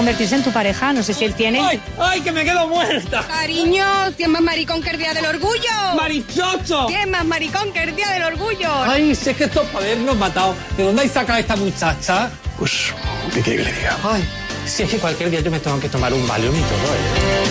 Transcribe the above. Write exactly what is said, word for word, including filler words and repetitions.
convertirse en tu pareja. No sé si él tiene... ¡Ay, ay, que me quedo muerta! Cariño, si es más maricón que el día del orgullo. ¡Marichocho! Si es más maricón que el día del orgullo. Ay, si es que esto es para habernos matado. ¿De dónde hay sacado a esta muchacha? Pues, ¿qué quiere que le diga? Ay, si es que cualquier día yo me tengo que tomar un Valium y todo, ¿eh?